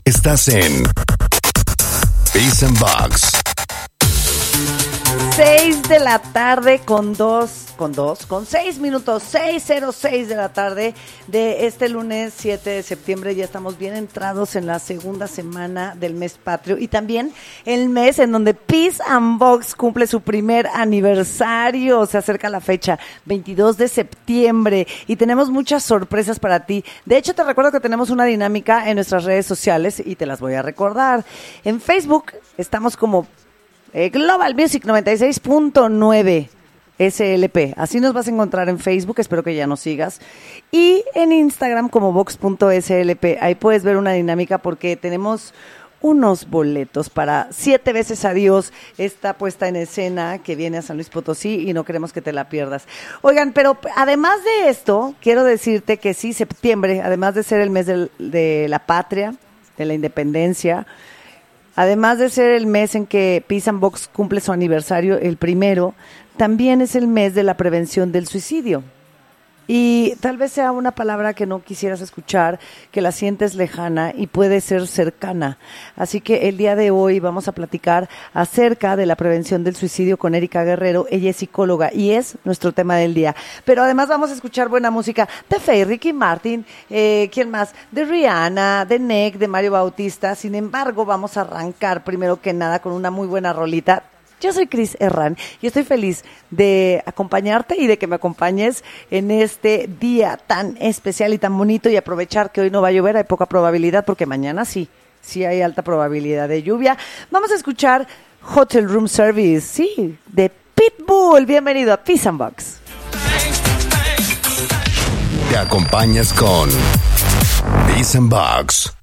Estás en Peace and Box. 6 de la tarde con 6 minutos, 6:06 de la tarde de este lunes 7 de septiembre. Ya estamos bien entrados en la segunda semana del mes patrio y también el mes en donde Peace and Box cumple su primer aniversario. Se acerca la fecha, 22 de septiembre, y tenemos muchas sorpresas para ti. De hecho, te recuerdo que tenemos una dinámica en nuestras redes sociales y te las voy a recordar. En Facebook estamos como Global Music 96.9 SLP. Así nos vas a encontrar en Facebook, espero que ya nos sigas. Y en Instagram como Vox.slp. Ahí puedes ver una dinámica porque tenemos unos boletos para 7 veces Adiós, esta puesta en escena que viene a San Luis Potosí y no queremos que te la pierdas. Oigan, pero además de esto, quiero decirte que sí, septiembre, además de ser el mes de la patria, de la independencia, además de ser el mes en que Peace and Box cumple su aniversario, el primero, también es el mes de la prevención del suicidio. Y tal vez sea una palabra que no quisieras escuchar, que la sientes lejana y puede ser cercana. Así que el día de hoy vamos a platicar acerca de la prevención del suicidio con Erika Guerrero. Ella es psicóloga y es nuestro tema del día. Pero además vamos a escuchar buena música de Faye, Ricky Martin, ¿quién más? De Rihanna, de Nek, de Mario Bautista. Sin embargo, vamos a arrancar primero que nada con una muy buena rolita. Yo soy Cris Herrán y estoy feliz de acompañarte y de que me acompañes en este día tan especial y tan bonito, y aprovechar que hoy no va a llover, hay poca probabilidad, porque mañana sí hay alta probabilidad de lluvia. Vamos a escuchar Hotel Room Service, sí, de Pitbull. Bienvenido a Peace and Box. Te acompañas con Peace and Box.